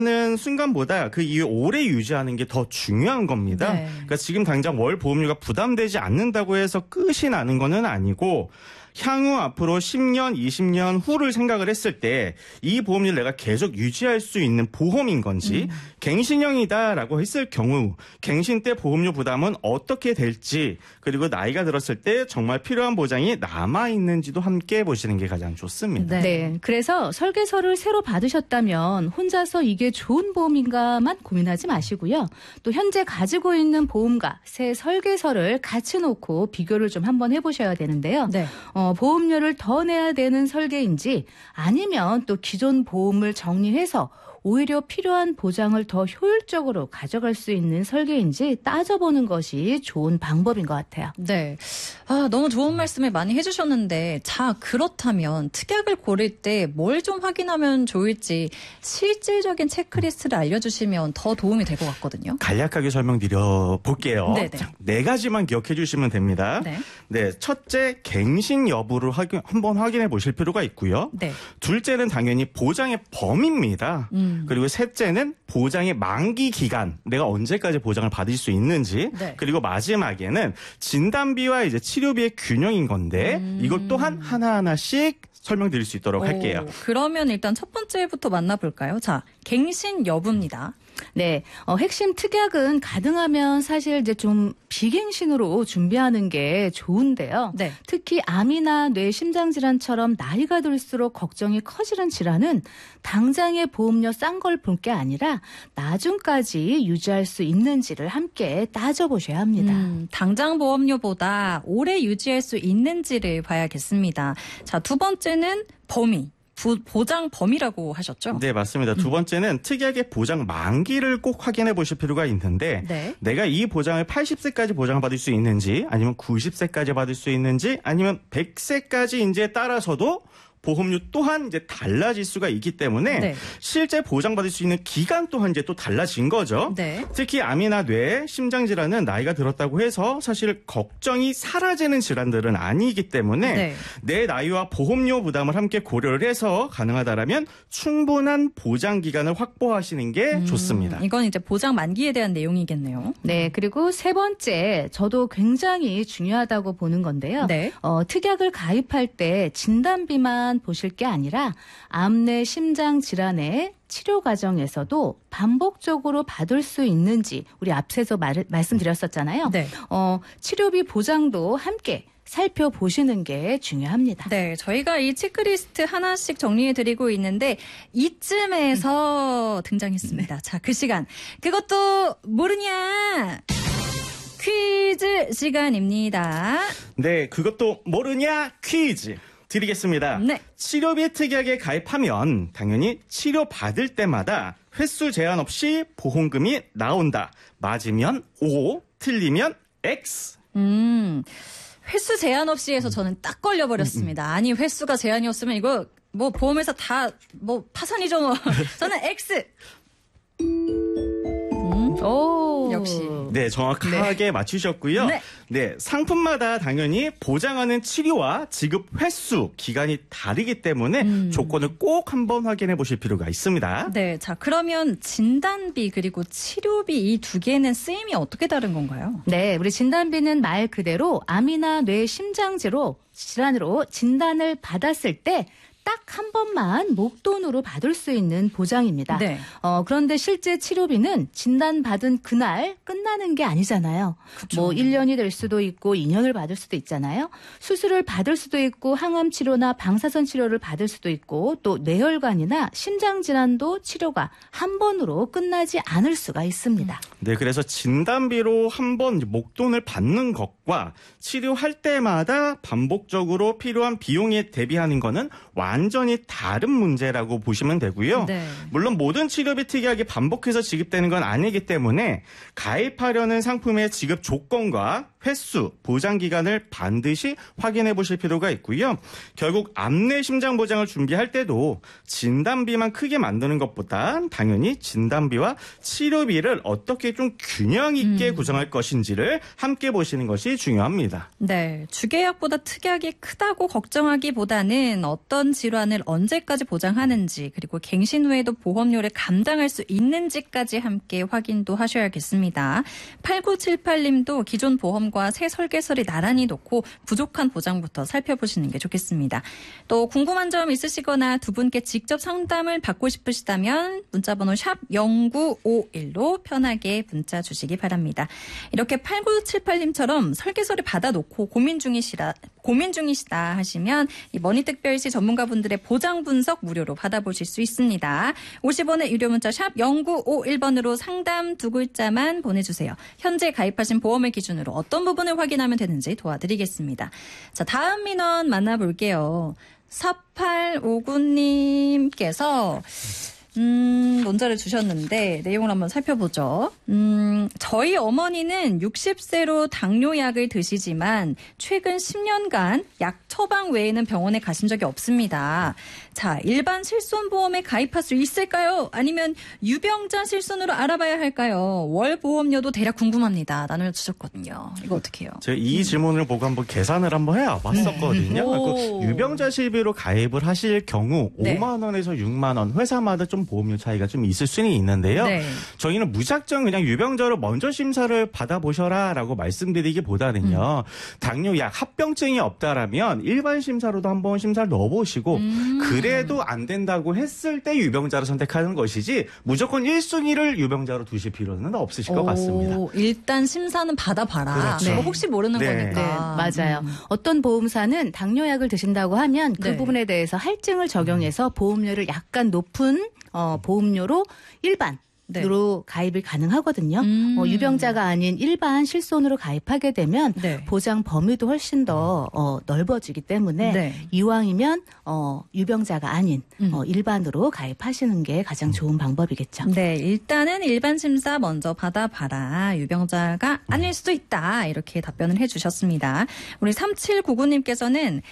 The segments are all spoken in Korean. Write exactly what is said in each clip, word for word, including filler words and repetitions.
는 순간보다 그 이후 오래 유지하는 게 더 중요한 겁니다. 네. 그러니까 지금 당장 월 보험료가 부담되지 않는다고 해서 끝이 나는 거는 아니고 향후 앞으로 십 년, 이십 년 후를 생각을 했을 때 이 보험료를 내가 계속 유지할 수 있는 보험인 건지 음. 갱신형이다라고 했을 경우 갱신 때 보험료 부담은 어떻게 될지 그리고 나이가 들었을 때 정말 필요한 보장이 남아있는지도 함께 보시는 게 가장 좋습니다. 네. 네. 그래서 설계서를 새로 받으셨다면 혼자서 이게 좋은 보험인가만 고민하지 마시고요. 또 현재 가지고 있는 보험과 새 설계서를 같이 놓고 비교를 좀 한번 해보셔야 되는데요. 네. 어, 보험료를 더 내야 되는 설계인지 아니면 또 기존 보험을 정리해서 오히려 필요한 보장을 더 효율적으로 가져갈 수 있는 설계인지 따져보는 것이 좋은 방법인 것 같아요. 네. 아, 너무 좋은 말씀을 많이 해주셨는데, 자, 그렇다면 특약을 고를 때 뭘 좀 확인하면 좋을지 실질적인 체크리스트를 알려주시면 더 도움이 될 것 같거든요. 간략하게 설명드려 볼게요. 네네. 자, 네 가지만 기억해 주시면 됩니다. 네. 네, 첫째, 갱신 여부를 확인, 한번 확인해 보실 필요가 있고요. 네. 둘째는 당연히 보장의 범위입니다. 음. 그리고 셋째는 보장의 만기 기간, 내가 언제까지 보장을 받을 수 있는지. 네. 그리고 마지막에는 진단비와 이제 치료비의 균형인 건데 음. 이것 또한 하나하나씩 설명드릴 수 있도록 오, 할게요. 그러면 일단 첫 번째부터 만나볼까요? 자, 갱신 여부입니다. 네, 어, 핵심 특약은 가능하면 사실 이제 좀 비갱신으로 준비하는 게 좋은데요. 네. 특히 암이나 뇌 심장 질환처럼 나이가 들수록 걱정이 커지는 질환은 당장의 보험료 싼 걸 볼 게 아니라 나중까지 유지할 수 있는지를 함께 따져보셔야 합니다. 음, 당장 보험료보다 오래 유지할 수 있는지를 봐야겠습니다. 자, 두 번째는 범위. 부, 보장 범위라고 하셨죠? 네, 맞습니다. 두 번째는 특약의 보장 만기를 꼭 확인해 보실 필요가 있는데 네. 내가 이 보장을 팔십 세까지 보장을 받을 수 있는지 아니면 구십 세까지 받을 수 있는지 아니면 백 세까지 이제 따라서도 보험료 또한 이제 달라질 수가 있기 때문에 네. 실제 보장받을 수 있는 기간 또한 이제 또 달라진 거죠. 네. 특히 암이나 뇌, 심장 질환은 나이가 들었다고 해서 사실 걱정이 사라지는 질환들은 아니기 때문에 네. 내 나이와 보험료 부담을 함께 고려를 해서 가능하다라면 충분한 보장 기간을 확보하시는 게 음, 좋습니다. 이건 이제 보장 만기에 대한 내용이겠네요. 네, 그리고 세 번째 저도 굉장히 중요하다고 보는 건데요. 네. 어, 특약을 가입할 때 진단비만 보실 게 아니라 암내 심장 질환의 치료 과정에서도 반복적으로 받을 수 있는지 우리 앞서서 말, 말씀드렸었잖아요. 네. 어, 치료비 보장도 함께 살펴보시는 게 중요합니다. 네, 저희가 이 체크리스트 하나씩 정리해드리고 있는데 이쯤에서 음. 등장했습니다. 네. 자, 그 시간. 그것도 모르냐? 퀴즈 시간입니다. 네, 그것도 모르냐? 퀴즈. 드리겠습니다. 네. 치료비 특약에 가입하면 당연히 치료받을 때마다 횟수 제한 없이 보험금이 나온다. 맞으면 O, 틀리면 X. 음, 횟수 제한 없이 해서 저는 딱 걸려버렸습니다. 아니, 횟수가 제한이었으면 이거 뭐 보험회사 다 뭐 파산이죠 뭐. 저는 X. 음, 오, 역시. 네, 정확하게 네. 맞추셨고요. 네. 네, 상품마다 당연히 보장하는 치료와 지급 횟수, 기간이 다르기 때문에 음. 조건을 꼭 한번 확인해 보실 필요가 있습니다. 네, 자, 그러면 진단비 그리고 치료비 이 두 개는 쓰임이 어떻게 다른 건가요? 네, 우리 진단비는 말 그대로 암이나 뇌 심장질환으로 질환으로 진단을 받았을 때 딱 한 번만 목돈으로 받을 수 있는 보장입니다. 네. 어, 그런데 실제 치료비는 진단받은 그날 끝나는 게 아니잖아요. 그쵸. 뭐 일 년이 될 수도 있고 이 년을 받을 수도 있잖아요. 수술을 받을 수도 있고 항암 치료나 방사선 치료를 받을 수도 있고 또 뇌혈관이나 심장 질환도 치료가 한 번으로 끝나지 않을 수가 있습니다. 네, 그래서 진단비로 한 번 목돈을 받는 것과 치료할 때마다 반복적으로 필요한 비용에 대비하는 거는 완전히 다른 문제라고 보시면 되고요. 네. 물론 모든 치료비 특약이 반복해서 지급되는 건 아니기 때문에 가입하려는 상품의 지급 조건과 횟수, 보장 기간을 반드시 확인해 보실 필요가 있고요. 결국 암내 심장 보장을 준비할 때도 진단비만 크게 만드는 것보다 당연히 진단비와 치료비를 어떻게 좀 균형 있게 음. 구성할 것인지를 함께 보시는 것이 중요합니다. 네, 주계약보다 특약이 크다고 걱정하기보다는 어떤 질환을 언제까지 보장하는지 그리고 갱신 후에도 보험료를 감당할 수 있는지까지 함께 확인도 하셔야겠습니다. 팔구칠팔님도 기존 보험과 새 설계서를 나란히 놓고 부족한 보장부터 살펴보시는 게 좋겠습니다. 또 궁금한 점 있으시거나 두 분께 직접 상담을 받고 싶으시다면 문자번호 샵 영구오일로 편하게 문자 주시기 바랍니다. 이렇게 팔구칠팔님처럼 설계서를 받아놓고 고민 중이시라 고민 중이시다 하시면 이 머니특별시 전문가분들의 보장 분석 무료로 받아보실 수 있습니다. 오십 원의 유료 문자 샵 영구오일번으로 상담 두 글자만 보내주세요. 현재 가입하신 보험을 기준으로 어떤 부분을 확인하면 되는지 도와드리겠습니다. 자, 다음 민원 만나볼게요. 사팔오구님께서 음, 문자를 주셨는데 내용을 한번 살펴보죠. 음, 저희 어머니는 육십 세로 당뇨약을 드시지만 최근 십 년간 약 처방 외에는 병원에 가신 적이 없습니다. 자, 일반 실손보험에 가입할 수 있을까요? 아니면 유병자 실손으로 알아봐야 할까요? 월 보험료도 대략 궁금합니다. 나눠주셨거든요. 이거 어떻게 해요? 제가 이 질문을 보고 한번 계산을 한번 해봤었거든요. 그 유병자 실비로 가입을 하실 경우 네. 오만 원에서 육만 원 회사마다 좀 보험료 차이가 좀 있을 수는 있는데요. 네. 저희는 무작정 그냥 유병자로 먼저 심사를 받아보셔라라고 말씀드리기보다는요. 음. 당뇨약 합병증이 없다라면 일반 심사로도 한번 심사를 넣어보시고 음. 그래도 안 된다고 했을 때 유병자를 선택하는 것이지 무조건 일 순위를 유병자로 두실 필요는 없으실 것 같습니다. 일단 심사는 받아봐라. 그렇죠. 네. 혹시 모르는 네. 거니까. 네, 맞아요. 음. 어떤 보험사는 당뇨약을 드신다고 하면 그 네. 부분에 대해서 할증을 적용해서 보험료를 약간 높은 어, 보험료로 일반 으로 네. 가입을 가능하거든요. 음. 어, 유병자가 아닌 일반 실손으로 가입하게 되면 네. 보장 범위도 훨씬 더 어, 넓어지기 때문에 네. 이왕이면 어, 유병자가 아닌 음. 어, 일반으로 가입하시는 게 가장 좋은 방법이겠죠. 네, 일단은 일반 심사 먼저 받아봐라. 유병자가 아닐 수도 있다. 이렇게 답변을 해주셨습니다. 우리 삼칠구구님께서는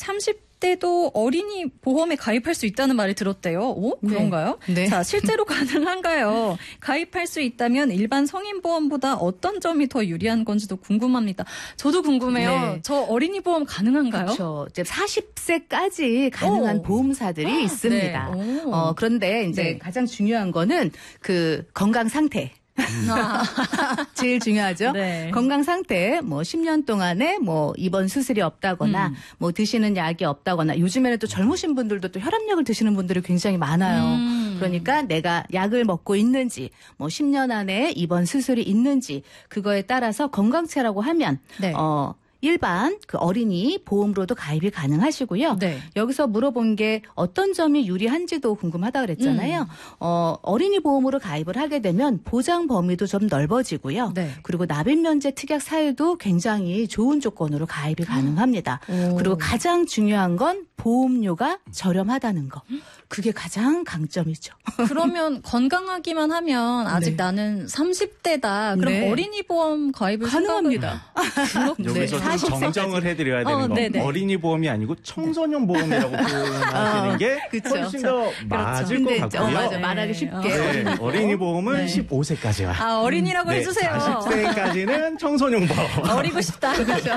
삼십 때도 어린이 보험에 가입할 수 있다는 말을 들었대요. 오? 그런가요? 네. 네. 자, 실제로 가능한가요? 가입할 수 있다면 일반 성인 보험보다 어떤 점이 더 유리한 건지도 궁금합니다. 저도 궁금해요. 네. 저 어린이 보험 가능한가요? 그렇죠. 이제 사십 세까지 가능한 오. 보험사들이 있습니다. 네. 어, 그런데 이제 네. 가장 중요한 거는 그 건강 상태. 아. 제일 중요하죠. 네. 건강 상태, 뭐 십 년 동안에 뭐 입원 수술이 없다거나, 음. 뭐 드시는 약이 없다거나, 요즘에는 또 젊으신 분들도 또 혈압약을 드시는 분들이 굉장히 많아요. 음. 그러니까 내가 약을 먹고 있는지, 뭐 십 년 안에 입원 수술이 있는지, 그거에 따라서 건강체라고 하면, 네. 어, 일반 그 어린이 보험으로도 가입이 가능하시고요. 네. 여기서 물어본 게 어떤 점이 유리한지도 궁금하다 그랬잖아요. 음. 어, 어린이 보험으로 가입을 하게 되면 보장 범위도 좀 넓어지고요. 네. 그리고 납입 면제 특약 사유도 굉장히 좋은 조건으로 가입이 가능합니다. 오. 그리고 가장 중요한 건 보험료가 저렴하다는 거. 그게 가장 강점이죠. 그러면 건강하기만 하면 아직 네. 나는 삼십 대다. 그럼 네. 어린이 보험 가입을 가능합니다. 여기서 네. 정정을 해드려야 되는 어, 건 네네. 어린이 보험이 아니고 청소년 보험이라고 표현하시는 게 그쵸. 훨씬 더 맞을 그렇죠. 것 같고요. 어, 맞아, 말하기 쉽게. 네. 어린이 보험은 네. 십오 세까지만. 아, 어린이라고 네. 해주세요. 사십 세까지는 청소년 보험. 어리고 싶다. 그렇죠.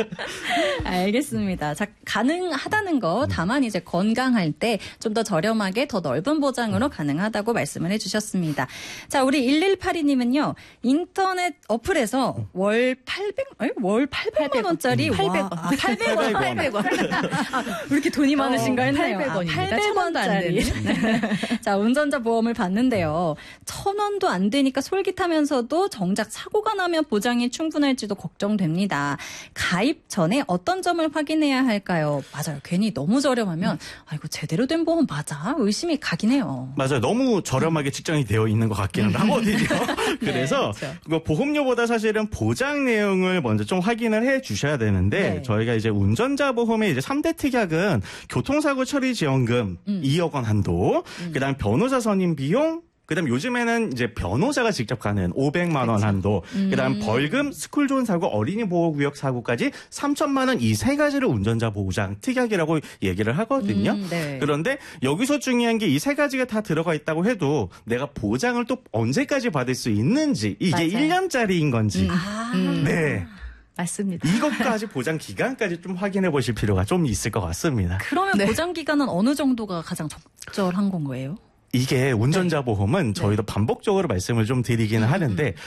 알겠습니다. 자, 가능하다는 거 다만 이제 건강할 때 좀 더 저렴하게 더 넓은 보장으로 가능하다고 말씀을 해주셨습니다. 자, 우리 일일팔이님은요. 인터넷 어플에서 월 팔백, 아니, 월 팔백만 원짜리 팔백 원. 아, 팔백 원. 팔백 원. 아, 왜 이렇게 돈이 많으신가 했네요. 팔백 원입니다. 아, 팔백 원짜리. 네. 자, 운전자 보험을 받는데요. 천 원도 안 되니까 솔깃하면서도 정작 사고가 나면 보장이 충분할지도 걱정됩니다. 가입 전에 어떤 점을 확인해야 할까요? 맞아요. 괜히 너무 저렴하면 아, 이거 제대로 된 보험 맞아? 의심이 가긴 해요. 맞아요. 너무 저렴하게 측정이 되어 있는 것 같기는 하거든요. 그래서 네, 그렇죠. 보험료보다 사실은 보장 내용을 먼저 좀 확인을 해 주셔야 되는데 네. 저희가 이제 운전자 보험의 이제 삼 대 특약은 교통사고 처리 지원금 음. 이억 원 한도, 음. 그다음 변호사 선임 비용, 그다음 요즘에는 이제 변호사가 직접 가는 오백만 원 한도, 음. 그다음 벌금, 스쿨존 사고, 어린이 보호구역 사고까지 삼천만 원 이 세 가지를 운전자 보장 특약이라고 얘기를 하거든요. 음, 네. 그런데 여기서 중요한 게 이 세 가지가 다 들어가 있다고 해도 내가 보장을 또 언제까지 받을 수 있는지, 이게 맞아요. 일 년짜리인 건지. 음. 아. 네. 맞습니다. 이것까지 보장 기간까지 좀 확인해 보실 필요가 좀 있을 것 같습니다. 그러면 네. 보장 기간은 어느 정도가 가장 적절한 건 거예요? 이게 운전자 보험은 저희도 반복적으로 말씀을 좀 드리기는 하는데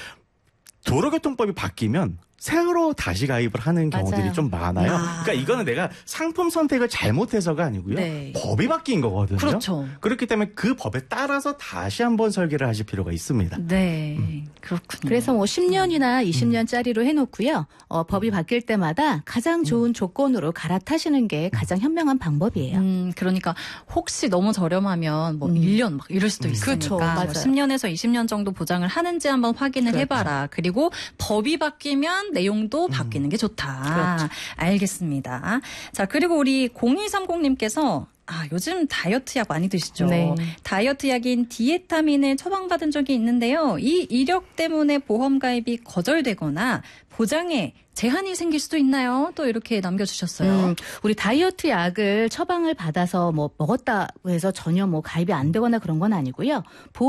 도로교통법이 바뀌면 새로 다시 가입을 하는 경우들이 맞아요. 좀 많아요. 아. 그러니까 이거는 내가 상품 선택을 잘못해서가 아니고요. 네. 법이 바뀐 거거든요. 그렇죠. 그렇기 때문에 그 법에 따라서 다시 한번 설계를 하실 필요가 있습니다. 네, 음. 그렇군요. 그래서 뭐 십 년이나 이십 년짜리로 해놓고요. 어, 법이 바뀔 때마다 가장 좋은 조건으로 갈아타시는 게 가장 현명한 방법이에요. 음, 그러니까 혹시 너무 저렴하면 뭐 음. 일 년 막 이럴 수도 있으니까 그렇죠. 뭐 맞아요. 십 년에서 이십 년 정도 보장을 하는지 한번 확인을 그렇죠. 해봐라. 그리고 법이 바뀌면 내용도 바뀌는 게 좋다. 그렇죠. 알겠습니다. 자, 그리고 우리 공이삼공님께서 아, 요즘 다이어트 약 많이 드시죠? 네. 다이어트 약인 디에타민을 처방받은 적이 있는데요. 이 이력 때문에 보험 가입이 거절되거나 보장에 제한이 생길 수도 있나요? 또 이렇게 남겨주셨어요. 음, 우리 다이어트 약을 처방을 받아서 뭐 먹었다고 해서 전혀 뭐 가입이 안 되거나 그런 건 아니고요.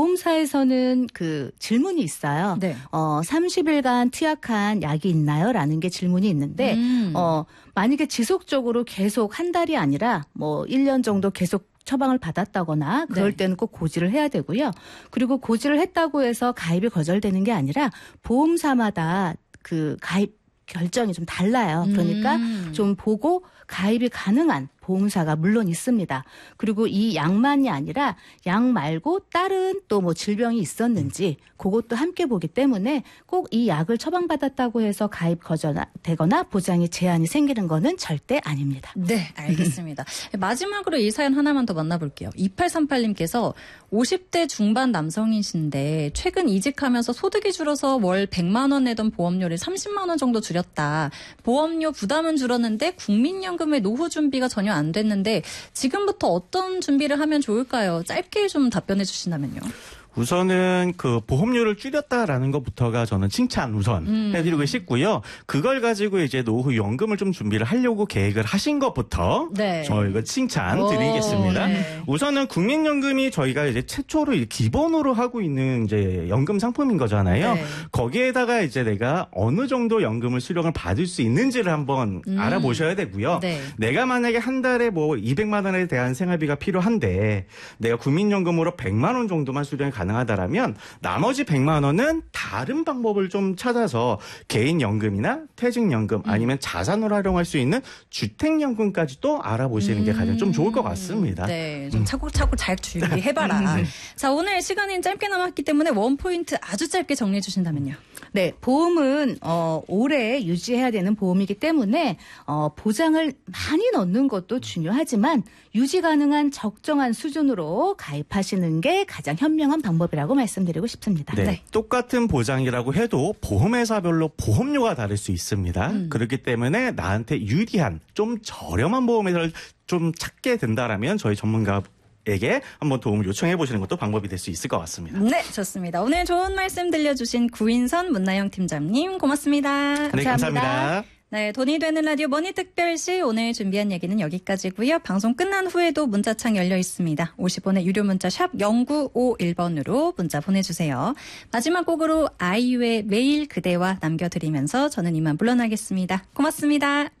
보험사에서는 그 질문이 있어요. 네. 어, 삼십 일간 투약한 약이 있나요? 라는 게 질문이 있는데, 음. 어, 만약에 지속적으로 계속 한 달이 아니라 뭐 일 년 정도 계속 처방을 받았다거나 그럴 네. 때는 꼭 고지를 해야 되고요. 그리고 고지를 했다고 해서 가입이 거절되는 게 아니라 보험사마다 그 가입 결정이 좀 달라요. 그러니까 음. 좀 보고 가입이 가능한 보험사가 물론 있습니다. 그리고 이 약만이 아니라 약 말고 다른 또 뭐 질병이 있었는지 그것도 함께 보기 때문에 꼭 이 약을 처방받았다고 해서 가입 거절되거나 보장에 제한이 생기는 거는 절대 아닙니다. 네, 알겠습니다. 마지막으로 이 사연 하나만 더 만나볼게요. 이팔삼팔님께서 오십 대 중반 남성이신데 최근 이직하면서 소득이 줄어서 월 백만 원 내던 보험료를 삼십만 원 정도 줄였다. 보험료 부담은 줄었는데 국민연금의 노후 준비가 전혀 안 됐는데 지금부터 어떤 준비를 하면 좋을까요? 짧게 좀 답변해 주신다면요. 우선은 그 보험료를 줄였다라는 것부터가 저는 칭찬 우선 음. 해드리고 싶고요. 그걸 가지고 이제 노후 연금을 좀 준비를 하려고 계획을 하신 것부터 네. 저희가 칭찬 오, 드리겠습니다. 네. 우선은 국민연금이 저희가 이제 최초로 기본으로 하고 있는 이제 연금 상품인 거잖아요. 네. 거기에다가 이제 내가 어느 정도 연금을 수령을 받을 수 있는지를 한번 음. 알아보셔야 되고요. 네. 내가 만약에 한 달에 뭐 이백만 원에 대한 생활비가 필요한데 내가 국민연금으로 백만 원 정도만 수령이 가능하다라면 나머지 백만 원은 다른 방법을 좀 찾아서 개인연금이나 퇴직연금 아니면 자산으로 활용할 수 있는 주택연금까지도 알아보시는 게 가장 좀 좋을 것 같습니다. 네, 좀 차곡차곡 잘 준비해봐라. 자, 오늘 시간이 짧게 남았기 때문에 원포인트 아주 짧게 정리해 주신다면요. 네, 보험은 어, 오래 유지해야 되는 보험이기 때문에 어, 보장을 많이 넣는 것도 중요하지만 유지 가능한 적정한 수준으로 가입하시는 게 가장 현명한 방법이라고 말씀드리고 싶습니다. 네, 네. 똑같은 보장이라고 해도 보험회사별로 보험료가 다를 수 있습니다. 음. 그렇기 때문에 나한테 유리한 좀 저렴한 보험회사를 좀 찾게 된다라면 저희 전문가 에게 한번 도움을 요청해 보시는 것도 방법이 될 수 있을 것 같습니다. 네, 좋습니다. 오늘 좋은 말씀 들려주신 구인선 문나영 팀장님 고맙습니다. 네, 감사합니다. 네, 돈이 되는 라디오 머니특별시 오늘 준비한 얘기는 여기까지고요. 방송 끝난 후에도 문자창 열려 있습니다. 오십 원의 유료 문자 샵 공구오일 번으로 문자 보내주세요. 마지막 곡으로 아이유의 매일 그대와 남겨드리면서 저는 이만 물러나겠습니다. 고맙습니다.